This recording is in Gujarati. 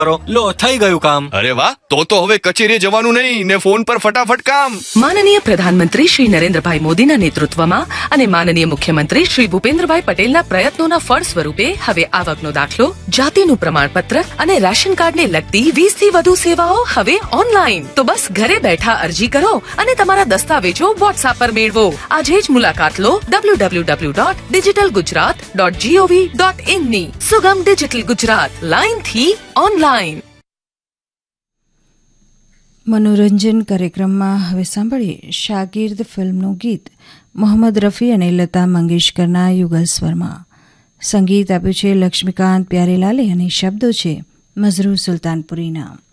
કરો. લો થઈ ગયું કામ. અરે વાહ, તો હવે કચેરીએ જવાનું નહીં ને ફોન પર ફટાફટ કામ. માનનીય પ્રધાનમંત્રી શ્રી નરેન્દ્રભાઈ મોદીના નેતૃત્વમાં અને માનનીય મુખ્યમંત્રી શ્રી ભૂપેન્દ્રભાઈ પટેલના પ્રયત્નોના ફળ સ્વરૂપે હવે આવકનો દાખલો, જાતિનું પ્રમાણપત્ર અને રેશન કાર્ડને લગતી 20 થી વધુ સેવાઓ હવે ઓનલાઈન. તો બસ ઘરે બેઠા અરજી કરો અને તમારા દસ્તાવેજો વોટ્સએપ પર મેળવો. આજે જ મુલાકાત લો www.digitalgujarat.gov.in ની. સુગમ ડિજિટલ ગુજરાત, લાઈનથી ઓનલાઈન. મનોરંજન કાર્યક્રમમાં હવે સાંભળીએ શાગીર્દ ફિલ્મનું ગીત મોહમ્મદ રફી અને લતા મંગેશકરના યુગલ સ્વરમાં. સંગીત આપ્યું છે લક્ષ્મીકાંત પ્યારેલાલે અને શબ્દો છે મઝરૂર સુલતાનપુરીના.